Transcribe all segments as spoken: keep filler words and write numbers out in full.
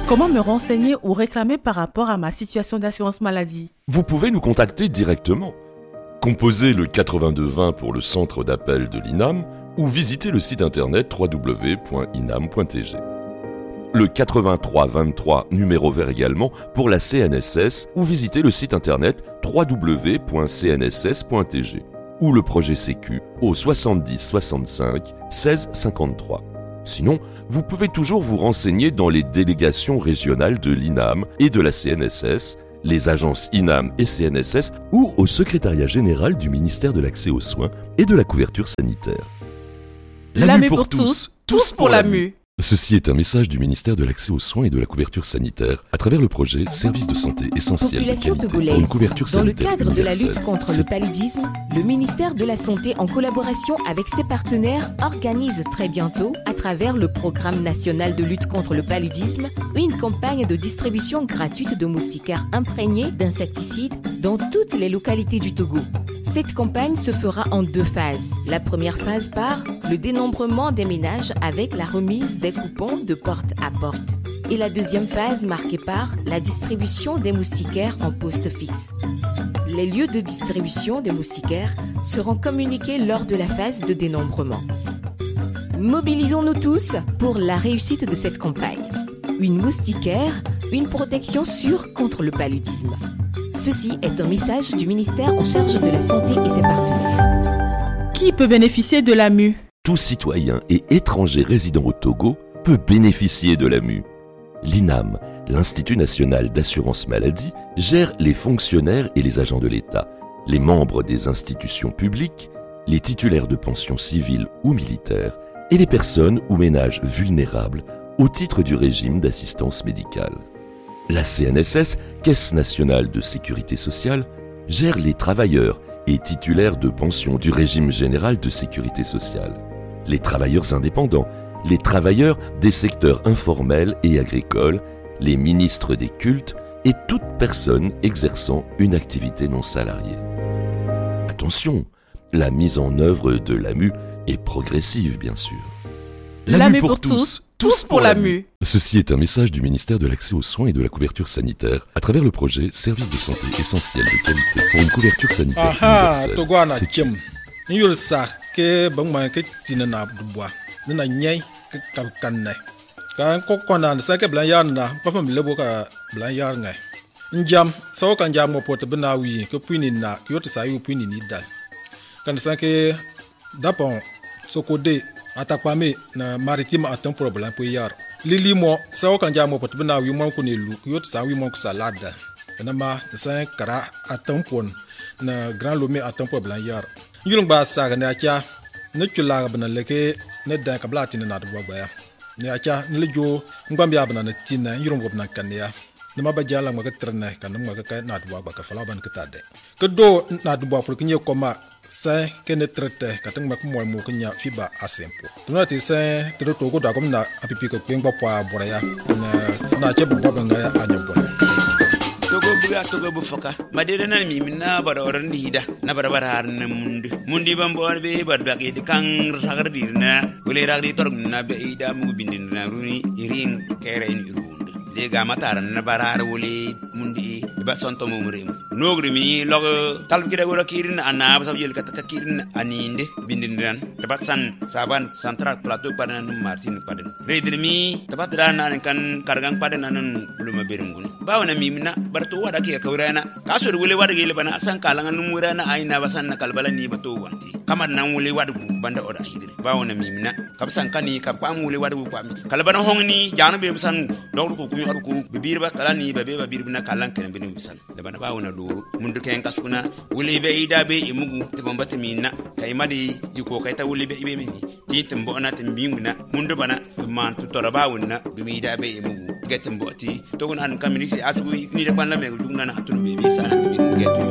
Comment me renseigner ou réclamer par rapport à ma situation d'assurance maladie? Vous pouvez nous contacter directement. Composez le quatre-vingt-deux vingt pour le centre d'appel de l'I N A M ou visitez le site internet w w w point inam point t g. Le quatre-vingt-trois vingt-trois, numéro vert également, pour la C N S S ou visitez le site internet w w w point c n s s point t g ou le projet Sécu au soixante-dix soixante-cinq seize cinquante-trois. Sinon, vous pouvez toujours vous renseigner dans les délégations régionales de l'I N A M et de la C N S S, les agences I N A M et C N S S ou au secrétariat général du ministère de l'Accès aux soins et de la couverture sanitaire. La M U pour tous, tous pour la M U. Ceci est un message du ministère de l'Accès aux soins et de la couverture sanitaire à travers le projet Services de santé essentiels de Population qualité pour une togolaise, couverture dans le sanitaire cadre de la universelle. lutte contre le paludisme, le ministère de la Santé, en collaboration avec ses partenaires, organise très bientôt, à travers le Programme national de lutte contre le paludisme, une campagne de distribution gratuite de moustiquaires imprégnés d'insecticides dans toutes les localités du Togo. Cette campagne se fera en deux phases. La première phase par le dénombrement des ménages avec la remise des coupons de porte à porte. Et la deuxième phase marquée par la distribution des moustiquaires en poste fixe. Les lieux de distribution des moustiquaires seront communiqués lors de la phase de dénombrement. Mobilisons-nous tous pour la réussite de cette campagne. Une moustiquaire, une protection sûre contre le paludisme. Ceci est un message du ministère en charge de la santé et ses partenaires. Qui peut bénéficier de la M U? Tout citoyen et étranger résidant au Togo peut bénéficier de la M U. L'I N A M, l'Institut national d'assurance maladie, gère les fonctionnaires et les agents de l'État, les membres des institutions publiques, les titulaires de pensions civiles ou militaires et les personnes ou ménages vulnérables au titre du régime d'assistance médicale. La C N S S, Caisse nationale de sécurité sociale, gère les travailleurs et titulaires de pensions du régime général de sécurité sociale, les travailleurs indépendants, les travailleurs des secteurs informels et agricoles, les ministres des cultes et toute personne exerçant une activité non salariée. Attention, la mise en œuvre de l'A M U est progressive, bien sûr. La M U pour tous, tous pour la M U. Ceci est un message du ministère de l'Accès aux soins et de la couverture sanitaire à travers le projet Services de santé essentiels de qualité pour une couverture sanitaire Aha, universelle. to gwana C'est- kim. Nyul sa ke bangma ke tinana dubwa. Nana nyai ke kabkanne. Ka ko kona sa ke blan yar na pa fam lebo ka blan yar ngai. Njam so kan jam mo pot bna wi ke puini na ke yot sa yu puini ni dal. Kan sa ke dapon so ko de atakpame na maritime atin problème pour yar. Lili mo sa kan jam mo pot bna wi mo ko ne lu ke yot sa wi mo ko salade. Nama sa kara atin pon na grand lomé atin problème yar. Yulung ba sa ga na kya ne chula bna leke ne da ka blati na do ba ya. Ne acha ne lejo ngbam ya bna na tina yulung bna kanya. Ne ma ba jala ma ka trene kan ma ka na do ba ka fala ban ka tade. Ke do na do ba pour kinye koma sa ke ne trete ka tang ma ko mo mo kanya fiba asempo. Tuna ti sa te do to ko da ko na apipi ko kwengba pa boraya. Na na che ba ba na ya anya bon. Togo buga togo bu foka madede nan mi minna bara oran hida na bara bara har na mundi mundi bam bo be bar bagi de kang ragar dirna wele ragdi torg na be ida mu bindin na runi irin kere in irunde de ga matar na bara har wele mundi ba sonto mo mure nogri mi log tal kida gora kirin ana ba sabjel kat kirin aninde bindin dan tabat san saban central plateau padan martin padan redir mi tabat dana kan kargang padan nan uluma berum bawna mi minna barto wada ke kawrana kasur wule wada gele bana asan kalangan numurana aina basan na kalbala ni bato wanti kamar nan wule wada banda oda hidri bawna mi minna kabsan kani kab kwam wule wada kwam kalbana hongni janu be basan dawru ko kunyo adu ko bibir ba kalani be be bibir bina kalan ken bin bisan da bana bawna do mundu ken kasuna wule be ida be imugu te bambata minna kay madi yiko kay ta wule be ibe mini titim bo na timbinguna mundu bana man tu torabawna dumi ida be imugu getem boti to gon an kamini si asugo ni de banla me dugna na atun be be sana tibi getu.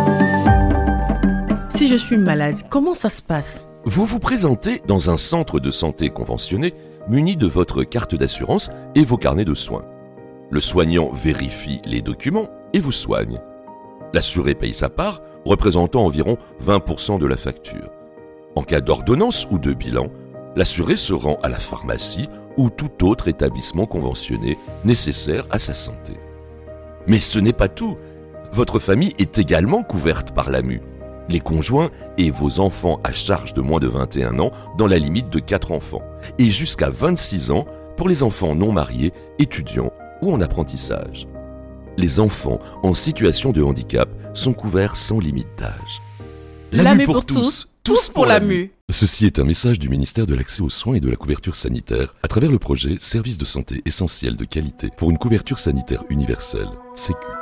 Si je suis malade, comment ça se passe? Vous vous présentez dans un centre de santé conventionné muni de votre carte d'assurance et vos carnets de soins. Le soignant vérifie les documents et vous soigne. L'assuré paye sa part, représentant environ vingt pour cent de la facture. En cas d'ordonnance ou de bilan, l'assuré se rend à la pharmacie ou tout autre établissement conventionné nécessaire à sa santé. Mais ce n'est pas tout. Votre famille est également couverte par l'A M U. Les conjoints et vos enfants à charge de moins de vingt et un ans dans la limite de quatre enfants et jusqu'à vingt-six ans pour les enfants non mariés, étudiants ou en apprentissage. Les enfants en situation de handicap sont couverts sans limite d'âge. L'A M U pour tous, tous pour l'A M U. Ceci est un message du ministère de l'Accès aux soins et de la couverture sanitaire à travers le projet Services de santé essentiels de qualité pour une couverture sanitaire universelle, Sécu.